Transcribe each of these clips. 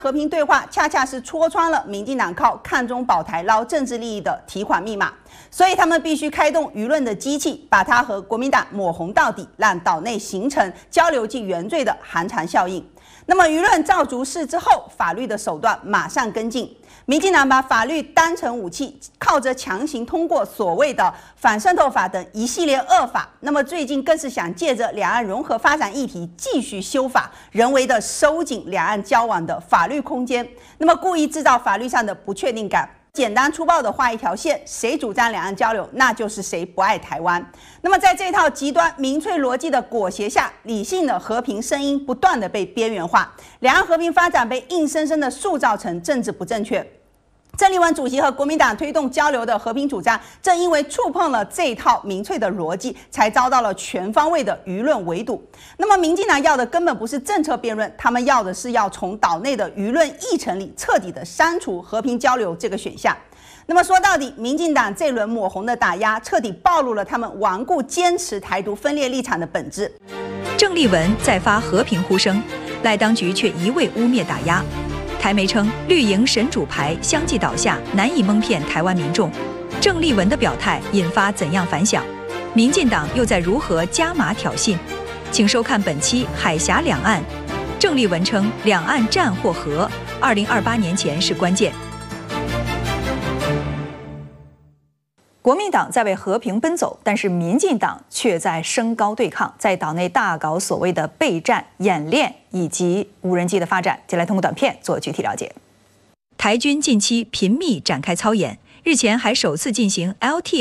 和平对话恰恰是戳穿了民进党靠看中保台捞政治利益的提款密码，所以他们必须开动舆论的机器，把它和国民党抹红到底，让岛内形成交流即原罪的寒蝉效应。那么舆论造逐势之后，法律的手段马上跟进。民进党把法律当成武器，靠着强行通过所谓的反渗透法等一系列恶法。那么最近更是想借着两岸融合发展议题继续修法，人为的收紧两岸交往的法律空间。那么故意制造法律上的不确定感。简单粗暴的画一条线，谁主张两岸交流，那就是谁不爱台湾。那么在这套极端民粹逻辑的裹挟下，理性的和平声音不断的被边缘化，两岸和平发展被硬生生的塑造成政治不正确。郑丽文主席和国民党推动交流的和平主张，正因为触碰了这套民粹的逻辑，才遭到了全方位的舆论围堵。那么民进党要的根本不是政策辩论，他们要的是要从岛内的舆论议程里彻底的删除和平交流这个选项。那么说到底，民进党这轮抹红的打压，彻底暴露了他们顽固坚持台独分裂立场的本质。 郑丽文再发和平呼声，赖当局却一味污蔑打压。台媒称绿营神主牌相继倒下，难以蒙骗台湾民众。郑丽文的表态引发怎样反响？民进党又在如何加码挑衅？请收看本期《海峡两岸》。郑丽文称两岸战或和，2028年前是关键。国民党在为和平奔走，但是民进党却在升高对抗，在岛内大搞所谓的备战演练以及无人机的发展。接下来通过短片做具体了解。台军近期频密展开操演，日前还首次进行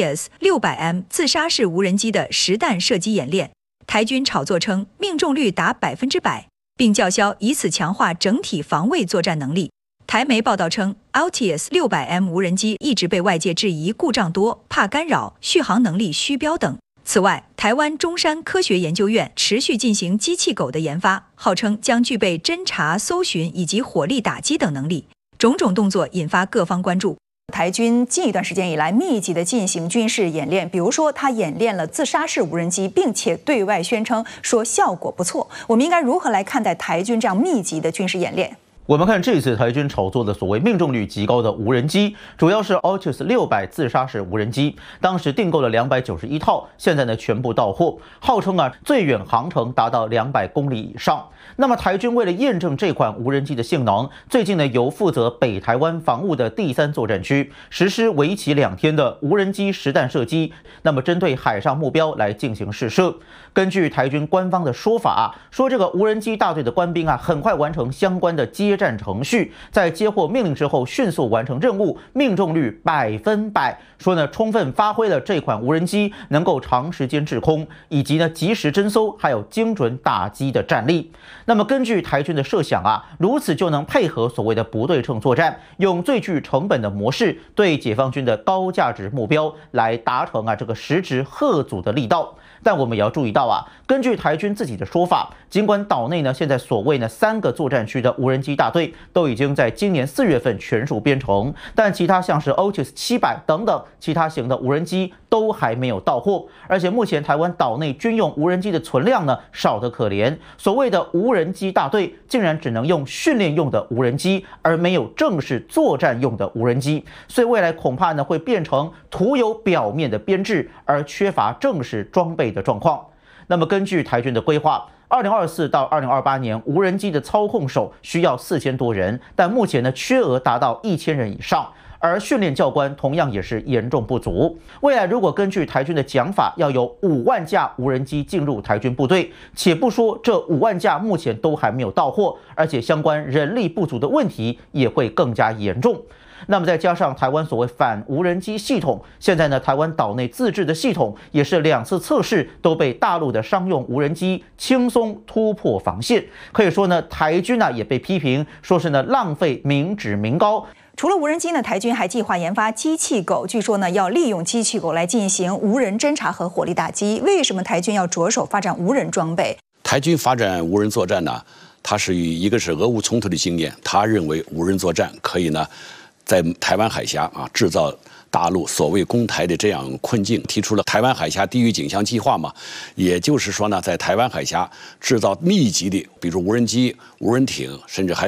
LTS-600M 自杀式无人机的实弹射击演练。台军炒作称命中率达100%，并叫嚣以此强化整体防卫作战能力。台媒报道称 ，LTS-600M 无人机一直被外界质疑故障多、怕干扰、续航能力虚标等。此外，台湾中山科学研究院持续进行机器狗的研发，号称将具备侦察、搜寻以及火力打击等能力。种种动作引发各方关注。台军近一段时间以来密集的进行军事演练，比如说他演练了自杀式无人机，并且对外宣称说效果不错。我们应该如何来看待台军这样密集的军事演练？ 我们看这次台军炒作的所谓命中率极高的无人机，主要是 Altus-600自杀式无人机，当时订购了291套，现在呢全部到货，号称最远航程达到200公里以上。那么台军为了验证这款无人机的性能，最近呢由负责北台湾防务的第3作战区实施为期2天的无人机实弹射击，那么针对海上目标来进行试射。根据台军官方的说法说这个无人机大队的官兵很快完成相关的接战程序，在接获命令之后迅速完成任务，命中率100%。说呢充分发挥了这款无人机能够长时间制空，以及呢及时侦搜还有精准打击的战力。那么根据台军的设想如此就能配合所谓的不对称作战，用最具成本的模式对解放军的高价值目标来达成这个实质吓阻的力道。但我们也要注意到根据台军自己的说法，尽管岛内呢现在所谓呢3个作战区的无人机大队都已经在今年4月份全数编成，但其他像是 Otis-700等等其他型的无人机都还没有到货。而且目前台湾岛内军用无人机的存量呢少得可怜，所谓的无人机大队竟然只能用训练用的无人机，而没有正式作战用的无人机，所以未来恐怕呢会变成徒有表面的编制，而缺乏正式装备的状况。那么根据台军的规划，2024到2028年无人机的操控手需要4000多人，但目前呢缺额达到1000人以上，而训练教官同样也是严重不足。未来如果根据台军的讲法，要有5万架无人机进入台军部队，且不说这5万架目前都还没有到货，而且相关人力不足的问题也会更加严重。那么再加上台湾所谓反无人机系统，现在呢台湾岛内自制的系统也是2次测试都被大陆的商用无人机轻松突破防线，可以说呢台军也被批评说是呢浪费民脂民膏。 除了无人机呢，台军还计划研发机器狗，据说呢要利用机器狗来进行无人侦察和火力打击。为什么台军要着手发展无人装备？ 台军发展无人作战呢，它是一个是俄乌冲突的经验，他认为无人作战可以呢在台湾海峡制造大陆所谓攻台的这样困境，提出了台湾海峡地域景象计划嘛，也就是说呢，在台湾海峡制造密集的，比如无人机、无人艇，甚至还有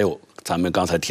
咱们刚才提